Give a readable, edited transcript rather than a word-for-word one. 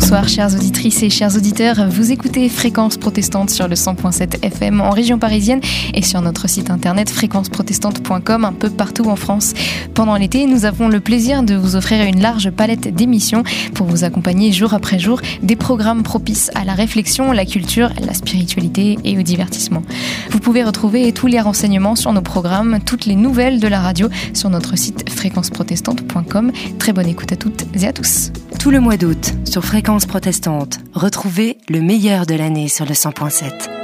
Bonsoir chères auditrices et chers auditeurs, vous écoutez Fréquence Protestante sur le 100.7 FM en région parisienne et sur notre site internet fréquenceprotestante.com un peu partout en France. Pendant l'été, nous avons le plaisir de vous offrir une large palette d'émissions pour vous accompagner jour après jour des programmes propices à la réflexion, la culture, la spiritualité et au divertissement. Vous pouvez retrouver tous les renseignements sur nos programmes, toutes les nouvelles de la radio sur notre site fréquenceprotestante.com. Très bonne écoute à toutes et à tous. Tout le mois d'août, sur Fréquence Protestante, retrouvez le meilleur de l'année sur le 100.7.